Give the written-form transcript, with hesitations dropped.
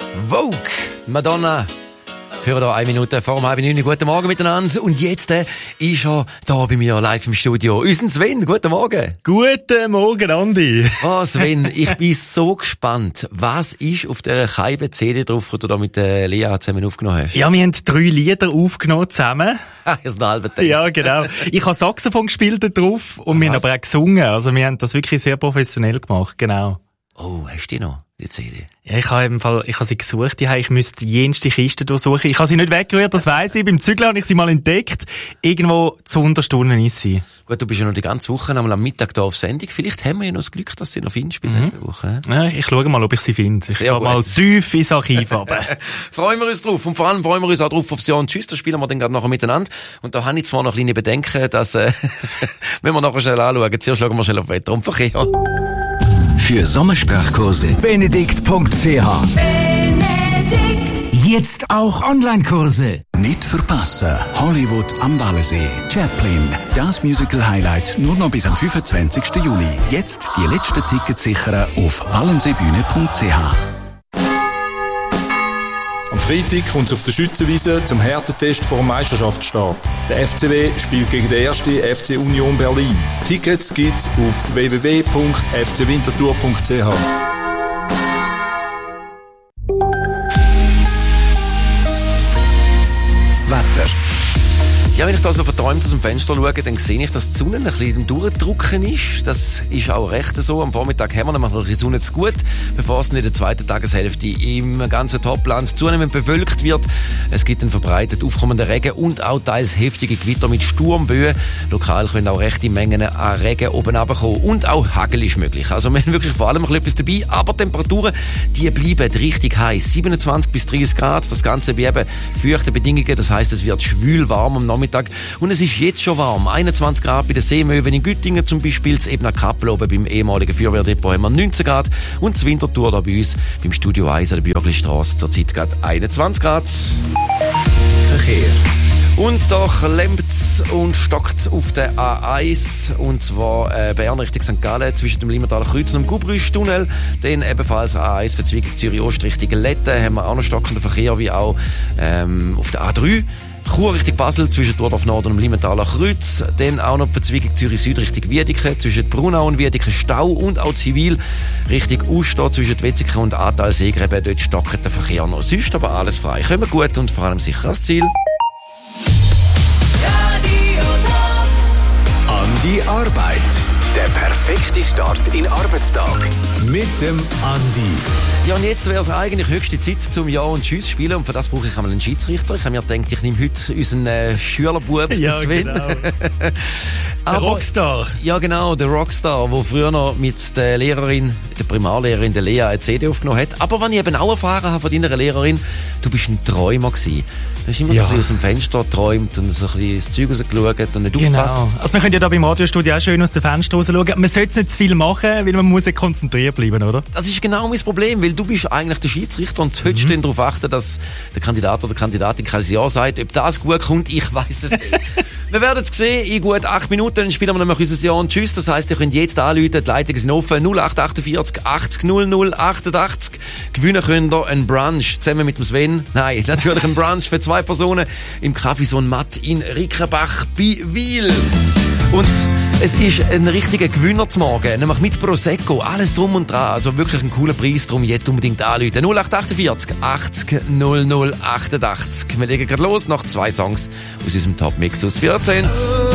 Vogue, Madonna. Hören hier 1 Minute vor 8:30. Guten Morgen miteinander. Und jetzt ist er da bei mir live im Studio. Unser Sven, guten Morgen. Guten Morgen, Andi. Oh Sven, ich bin so gespannt. Was ist auf dieser Scheibe-CD drauf, die du da mit Lea zusammen aufgenommen hast? Ja, wir haben 3 Lieder aufgenommen zusammen. Das ist ein halber Tag. Ja, genau. Ich habe Saxophon gespielt da drauf und wir haben aber auch gesungen. Also wir haben das wirklich sehr professionell gemacht, genau. Oh, hast du die noch, die CD? Ja, ich habe sie gesucht. Ich müsste jenste Kiste durchsuchen. Ich habe sie nicht weggerührt, das weiss ich. Beim Zügeln habe ich sie mal entdeckt. Irgendwo zu Unterstunden ist sie. Gut, du bist ja noch die ganze Woche einmal am Mittag da auf Sendung. Vielleicht haben wir ja noch das Glück, dass du sie noch findest bis Ende der Woche. Ja, ich schaue mal, ob ich sie finde. Ich gehe mal tief ins Archiv runter. Freuen wir uns drauf. Und vor allem freuen wir uns auch drauf aufs Ja und Tschüss. Da spielen wir dann gerade nachher miteinander. Und da habe ich zwar noch kleine Bedenken, dass, wenn wir nachher schnell anschauen, zuerst schauen wir schnell auf Wetter und Verkehr. Für Sommersprachkurse benedikt.ch. Jetzt auch Online-Kurse. Nicht verpassen. Hollywood am Wallensee. Chaplin. Das Musical-Highlight nur noch bis am 25. Juli. Jetzt die letzten Tickets sichern auf wallenseebühne.ch. Am Freitag kommt es auf der Schützenwiese zum Härtetest vor dem Meisterschaftsstart. Der FCW spielt gegen den ersten FC Union Berlin. Tickets gibt's auf www.fcwinterthur.ch. Wetter. Ja, wenn ich da so verträumt aus dem Fenster schaue, dann sehe ich, dass die Sonne ein bisschen durchdrücken ist. Das ist auch recht so. Am Vormittag haben wir nämlich noch die Sonne zu gut, bevor es in der zweiten Tageshälfte im ganzen Topland zunehmend bewölkt wird. Es gibt einen verbreitet aufkommenden Regen und auch teils heftige Gewitter mit Sturmböen. Lokal können auch rechte Mengen an Regen oben runterkommen. Und auch Hagel ist möglich. Also wir haben wirklich vor allem etwas dabei. Aber die Temperaturen, die bleiben richtig heiß. 27 bis 30 Grad. Das Ganze bei eben feuchten Bedingungen. Das heisst, es wird schwül warm am Nachmittag. Und es ist jetzt schon warm. 21 Grad bei den Seemöwen in Güttingen zum Beispiel. Das Ebner Kappel oben beim ehemaligen Feuerwehrdepot haben wir 19 Grad. Und das Winterthur da bei uns beim Studio 1 an der Bürglistrasse zurzeit gerade 21 Grad. Verkehr. Und da klemmt's und stockt's auf der A1. Und zwar Bern Richtung St. Gallen zwischen dem Limmertaler Kreuz und dem Gubrüsch-Tunnel. Dann ebenfalls A1 Verzweigung Zürich-Ost Richtung Letten. Haben wir auch noch stockenden Verkehr wie auch auf der A3. Chur Richtung Basel zwischen Thordorf Nord und dem Limmertaler Kreuz. Dann auch noch die Verzweigung Zürich-Süd Richtung Wiedeke zwischen Brunau und Wiedeke Stau. Und auch Zivil Richtung Uster zwischen Wetzikon und Ahrtal-Seegräben. Dort stockt der Verkehr noch. Sonst aber alles frei. Kommen gut und vor allem sicher ans Ziel. An die Arbeit. Der perfekte Start in den Arbeitstag. Mit dem Andi. Ja, und jetzt wäre es eigentlich höchste Zeit zum Ja und Tschüss spielen. Und für das brauche ich einmal einen Schiedsrichter. Ich habe mir gedacht, ich nehme heute unseren Schülerbub, Ja, Sven. genau. Der Rockstar. Ja, genau, der Rockstar, der früher noch mit der Lehrerin, der Primarlehrerin, der Lea, eine CD aufgenommen hat. Aber was ich eben auch erfahren habe von deiner Lehrerin, du bist ein Träumer gewesen. Du hast immer so ein bisschen aus dem Fenster geträumt und so ein bisschen das Zeug rausgeschaut und nicht aufgepasst. Genau. Also wir können ja da beim Radiostudio auch schön aus dem Fenster raus schauen. Man sollte nicht zu viel machen, weil man muss ja konzentriert bleiben, oder? Das ist genau mein Problem, weil du bist eigentlich der Schiedsrichter und solltest dann darauf achten, dass der Kandidat oder die Kandidatin kein Ja sagt. Ob das gut kommt, ich weiss es nicht. Wir werden es sehen, in gut 8 Minuten dann spielen wir nämlich unser Ja und Tschüss. Das heisst, ihr könnt jetzt anrufen, die Leitungen sind offen, 0848 80 00 88. Gewinnen könnt ihr einen Brunch zusammen mit dem Sven. Nein, natürlich einen Brunch für 2 Personen im Café Son Matt in Rickenbach bei Wil. Und es ist ein richtiger Gewinner zum Morgen, nämlich mit Prosecco, alles drum und dran, also wirklich ein cooler Preis, darum jetzt unbedingt anrufen. 0848 80 00 88. Wir legen gerade los nach 2 Songs aus unserem Top-Mix aus 14.